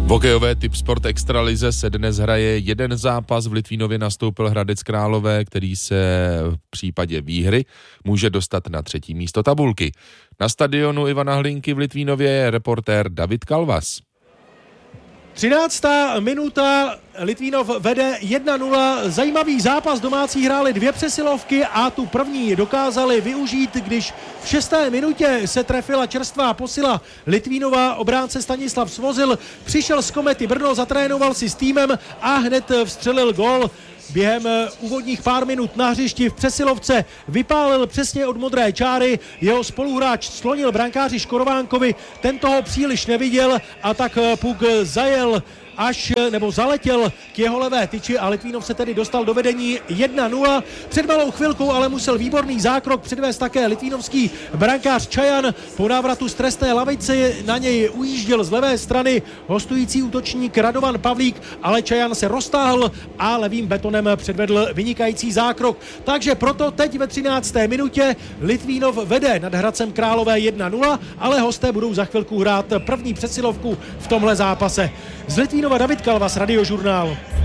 V hokejové Tipsport Extralize se dnes hraje jeden zápas. V Litvínově nastoupil Hradec Králové, který se v případě výhry může dostat na 3. místo tabulky. Na stadionu Ivana Hlinky v Litvínově je reportér David Kalvas. 13. minuta, Litvínov vede 1-0, zajímavý zápas, domácí hráli 2 přesilovky a tu první dokázali využít, když v 6. minutě se trefila čerstvá posila Litvínova, obránce Stanislav Svozil, přišel z Komety Brno, zatrénoval si s týmem a hned vstřelil gól. Během úvodních pár minut na hřišti v přesilovce vypálil přesně od modré čáry, jeho spoluhráč slonil brankáři Škorovánkovi, ten toho příliš neviděl a tak puk zaletěl k jeho levé tyči a Litvínov se tedy dostal do vedení 1-0. Před malou chvilkou ale musel výborný zákrok předvést také litvínovský brankář Čajan. Po návratu z trestné lavice na něj ujížděl z levé strany hostující útočník Radovan Pavlík, ale Čajan se roztáhl a levým betonem předvedl vynikající zákrok. Takže proto teď ve 13. minutě Litvínov vede nad Hradcem Králové 1-0, ale hosté budou za chvilku hrát první přesilovku v tomhle zápase. Z Litvínova David Kalvas, Radiožurnál.